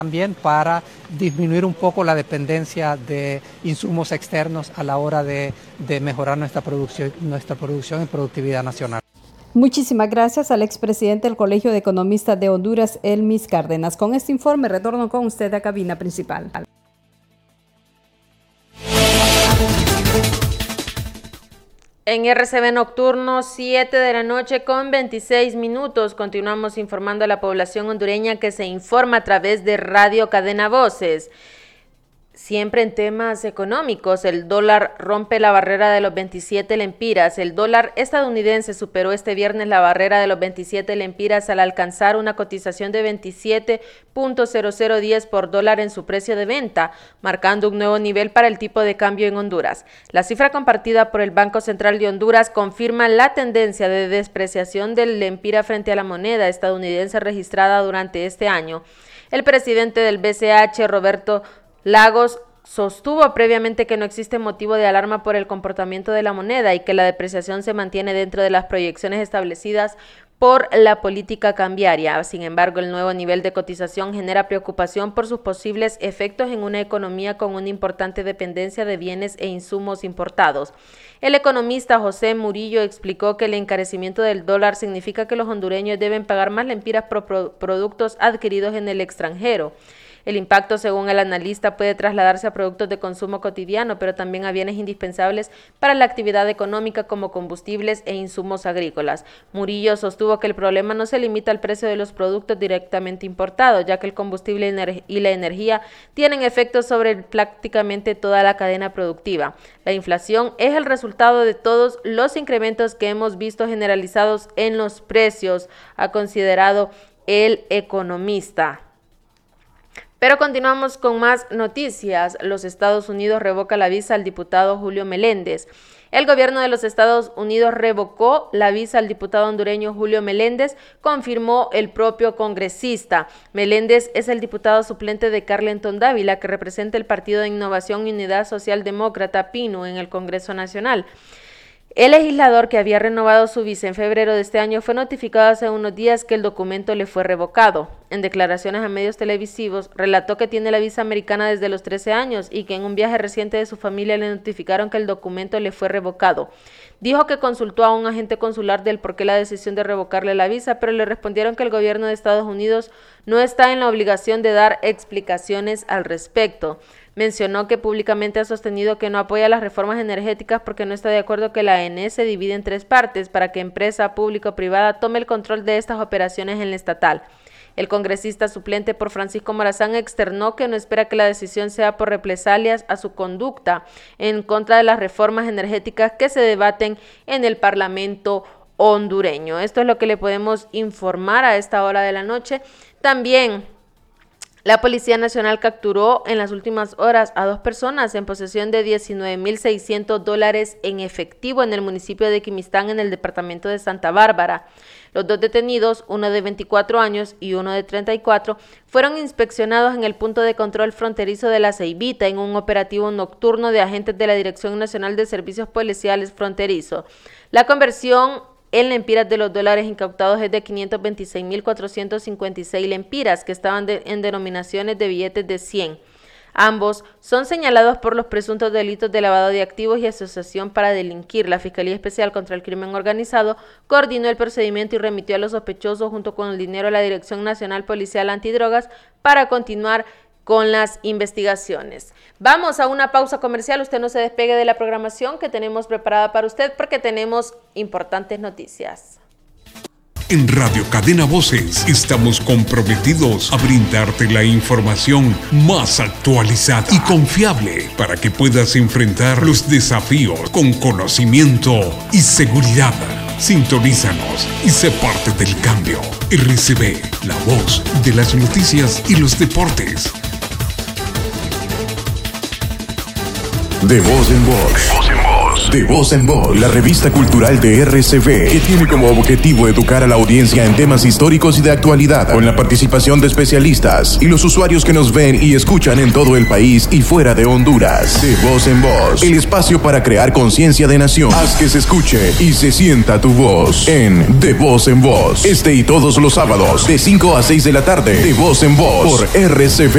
también para disminuir un poco la dependencia de insumos externos a la hora de mejorar nuestra producción y productividad nacional. Muchísimas gracias al expresidente del Colegio de Economistas de Honduras, Elmis Cárdenas. Con este informe retorno con usted a cabina principal. En RCB Nocturno, 7 de la noche con 26 minutos, continuamos informando a la población hondureña que se informa a través de Radio Cadena Voces. Siempre en temas económicos, el dólar rompe la barrera de los 27 lempiras. El dólar estadounidense superó este viernes la barrera de los 27 lempiras al alcanzar una cotización de 27.0010 por dólar en su precio de venta, marcando un nuevo nivel para el tipo de cambio en Honduras. La cifra compartida por el Banco Central de Honduras confirma la tendencia de despreciación del lempira frente a la moneda estadounidense registrada durante este año. El presidente del BCH, Roberto Lagos, sostuvo previamente que no existe motivo de alarma por el comportamiento de la moneda y que la depreciación se mantiene dentro de las proyecciones establecidas por la política cambiaria. Sin embargo, el nuevo nivel de cotización genera preocupación por sus posibles efectos en una economía con una importante dependencia de bienes e insumos importados. El economista José Murillo explicó que el encarecimiento del dólar significa que los hondureños deben pagar más lempiras por productos adquiridos en el extranjero. El impacto, según el analista, puede trasladarse a productos de consumo cotidiano, pero también a bienes indispensables para la actividad económica como combustibles e insumos agrícolas. Murillo sostuvo que el problema no se limita al precio de los productos directamente importados, ya que el combustible y la energía tienen efectos sobre prácticamente toda la cadena productiva. La inflación es el resultado de todos los incrementos que hemos visto generalizados en los precios, ha considerado el economista. Pero continuamos con más noticias. Los Estados Unidos revoca la visa al diputado Julio Meléndez. El gobierno de los Estados Unidos revocó la visa al diputado hondureño Julio Meléndez, confirmó el propio congresista. Meléndez es el diputado suplente de Carlenton Dávila, que representa el Partido de Innovación y Unidad Socialdemócrata PINU en el Congreso Nacional. El legislador, que había renovado su visa en febrero de este año, fue notificado hace unos días que el documento le fue revocado. En declaraciones a medios televisivos, relató que tiene la visa americana desde los 13 años y que en un viaje reciente de su familia le notificaron que el documento le fue revocado. Dijo que consultó a un agente consular del por qué la decisión de revocarle la visa, pero le respondieron que el gobierno de Estados Unidos no está en la obligación de dar explicaciones al respecto. Mencionó que públicamente ha sostenido que no apoya las reformas energéticas porque no está de acuerdo que la ANE se divide en 3 partes para que empresa pública o privada tome el control de estas operaciones en la estatal. El congresista suplente por Francisco Morazán externó que no espera que la decisión sea por represalias a su conducta en contra de las reformas energéticas que se debaten en el Parlamento hondureño. Esto es lo que le podemos informar a esta hora de la noche. También la Policía Nacional capturó en las últimas horas a 2 personas en posesión de $19,600 en efectivo en el municipio de Quimistán, en el departamento de Santa Bárbara. Los 2 detenidos, uno de 24 años y uno de 34, fueron inspeccionados en el punto de control fronterizo de La Ceibita en un operativo nocturno de agentes de la Dirección Nacional de Servicios Policiales Fronterizo. La conversión en lempiras de los dólares incautados es de 526.456 lempiras que estaban en denominaciones de billetes de 100. Ambos son señalados por los presuntos delitos de lavado de activos y asociación para delinquir. La Fiscalía Especial contra el Crimen Organizado coordinó el procedimiento y remitió a los sospechosos junto con el dinero a la Dirección Nacional Policial Antidrogas para continuar con las investigaciones. Vamos a una pausa comercial. Usted no se despegue de la programación que tenemos preparada para usted porque tenemos importantes noticias. En Radio Cadena Voces estamos comprometidos a brindarte la información más actualizada y confiable para que puedas enfrentar los desafíos con conocimiento y seguridad. Sintonízanos y sé parte del cambio. RCB, la voz de las noticias y los deportes. De voz en voz. De voz en voz, la revista cultural de RCB, que tiene como objetivo educar a la audiencia en temas históricos y de actualidad, con la participación de especialistas y los usuarios que nos ven y escuchan en todo el país y fuera de Honduras. De voz en voz, el espacio para crear conciencia de nación. Haz que se escuche y se sienta tu voz en De voz en voz. Este y todos los sábados, de 5 a 6 de la tarde, De voz en voz, por RCB.